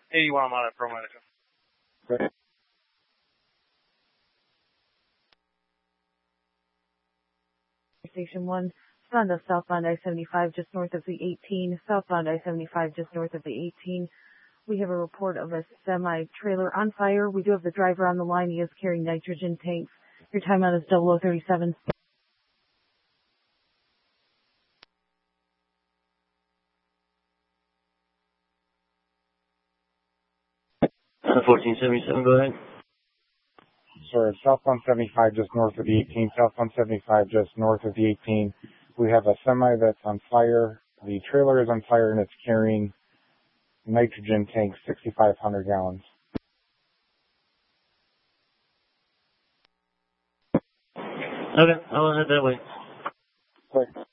81, I'm on it, Pro Medica. Okay. Station 1, Sonda, southbound I-75, just north of the 18, southbound I-75, just north of the 18. We have a report of a semi-trailer on fire. We do have the driver on the line. He is carrying nitrogen tanks. Your timeout is 0037. 1477, go ahead. Sir, southbound 75 just north of the 18, southbound 75 just north of the 18. We have a semi that's on fire. The trailer is on fire and it's carrying nitrogen tanks, 6,500 gallons. Okay, I'll head that way. Okay.